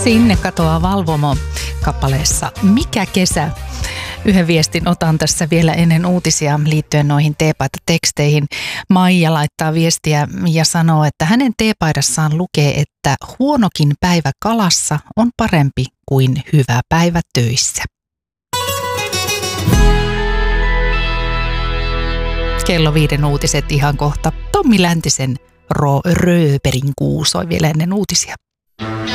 Sinne katoaa Valvomo kappaleessa Mikä kesä? Yhden viestin otan tässä vielä ennen uutisia liittyen noihin teepaitateksteihin. Maija laittaa viestiä ja sanoo, että hänen teepaidassaan lukee, että huonokin päivä kalassa on parempi kuin hyvä päivä töissä. Kello 5 uutiset ihan kohta. Tommi Läntisen Rööperin kuu soi vielä ennen uutisia.